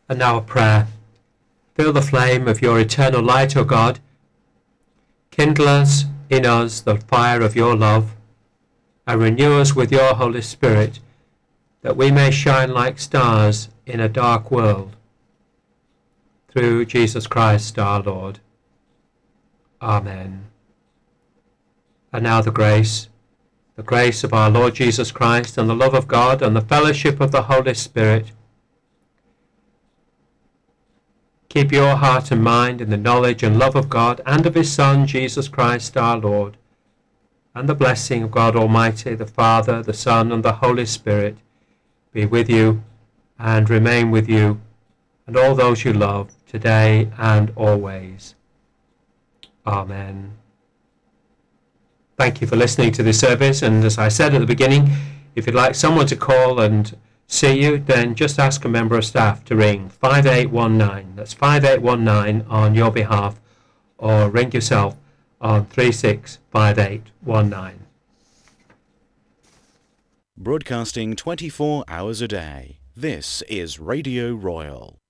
And now a prayer. Fill the flame of your eternal light, O God. Kindle us in us the fire of your love, and renew us with your Holy Spirit, that we may shine like stars in a dark world. Through Jesus Christ our Lord. Amen. And now the grace of our Lord Jesus Christ, and the love of God, and the fellowship of the Holy Spirit keep your heart and mind in the knowledge and love of God and of his Son, Jesus Christ our Lord. And the blessing of God Almighty, the Father, the Son, and the Holy Spirit be with you and remain with you and all those you love today and always. Amen. Thank you for listening to this service, and as I said at the beginning, if you'd like someone to call and see you, then just ask a member of staff to ring 5819. That's 5819 on your behalf, or ring yourself on 365819. Broadcasting 24 hours a day. This is Radio Royal.